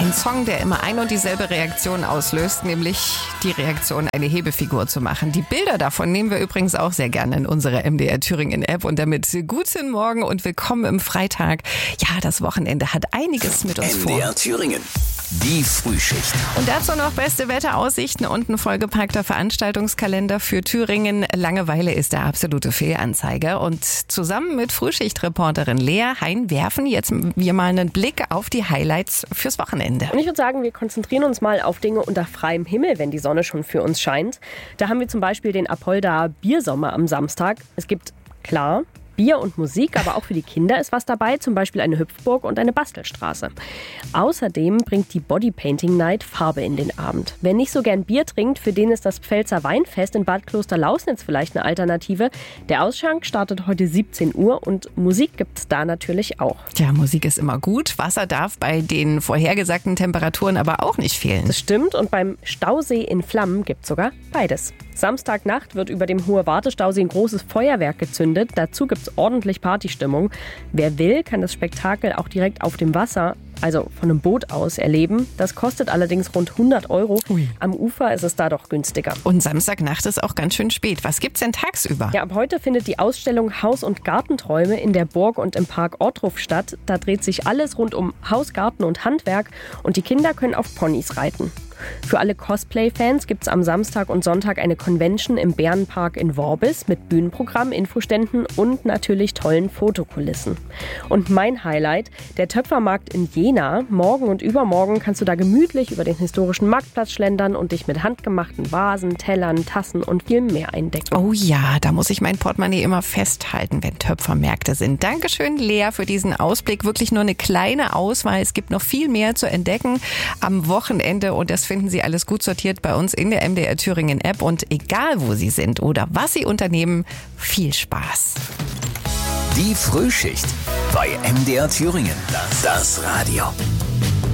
Ein Song, der immer ein und dieselbe Reaktion auslöst, nämlich die Reaktion, eine Hebefigur zu machen. Die Bilder davon nehmen wir übrigens auch sehr gerne in unsere MDR Thüringen App. Und damit guten Morgen und willkommen im Freitag. Ja, das Wochenende hat einiges mit uns vor. MDR Thüringen. Die Frühschicht. Und dazu noch beste Wetteraussichten und ein vollgepackter Veranstaltungskalender für Thüringen. Langeweile ist der absolute Fehlanzeiger. Und zusammen mit Frühschichtreporterin Lea Hein werfen jetzt wir mal einen Blick auf die Highlights fürs Wochenende. Und ich würde sagen, wir konzentrieren uns mal auf Dinge unter freiem Himmel, wenn die Sonne schon für uns scheint. Da haben wir zum Beispiel den Apolda Biersommer am Samstag. Es gibt, klar, Bier und Musik, aber auch für die Kinder ist was dabei, zum Beispiel eine Hüpfburg und eine Bastelstraße. Außerdem bringt die Bodypainting Night Farbe in den Abend. Wer nicht so gern Bier trinkt, für den ist das Pfälzer Weinfest in Bad Klosterlausnitz vielleicht eine Alternative. Der Ausschank startet heute 17 Uhr und Musik gibt's da natürlich auch. Ja, Musik ist immer gut. Wasser darf bei den vorhergesagten Temperaturen aber auch nicht fehlen. Das stimmt, und beim Stausee in Flammen gibt's sogar beides. Samstagnacht wird über dem Hohe Wartestausee ein großes Feuerwerk gezündet. Dazu gibt's ordentlich Partystimmung. Wer will, kann das Spektakel auch direkt auf dem Wasser, also von einem Boot aus, erleben. Das kostet allerdings rund 100 €. Ui. Am Ufer ist es da doch günstiger. Und Samstagnacht ist auch ganz schön spät. Was gibt's denn tagsüber? Ja, ab heute findet die Ausstellung Haus- und Gartenträume in der Burg und im Park Ortruf statt. Da dreht sich alles rund um Haus, Garten und Handwerk und die Kinder können auf Ponys reiten. Für alle Cosplay-Fans gibt es am Samstag und Sonntag eine Convention im Bärenpark in Worbis mit Bühnenprogramm, Infoständen und natürlich tollen Fotokulissen. Und mein Highlight, der Töpfermarkt in Jena. Morgen und übermorgen kannst du da gemütlich über den historischen Marktplatz schlendern und dich mit handgemachten Vasen, Tellern, Tassen und viel mehr eindecken. Oh ja, da muss ich mein Portemonnaie immer festhalten, wenn Töpfermärkte sind. Dankeschön, Lea, für diesen Ausblick. Wirklich nur eine kleine Auswahl. Es gibt noch viel mehr zu entdecken am Wochenende und das finden Sie alles gut sortiert bei uns in der MDR Thüringen App. Und egal, wo Sie sind oder was Sie unternehmen, viel Spaß. Die Frühschicht bei MDR Thüringen. Das Radio.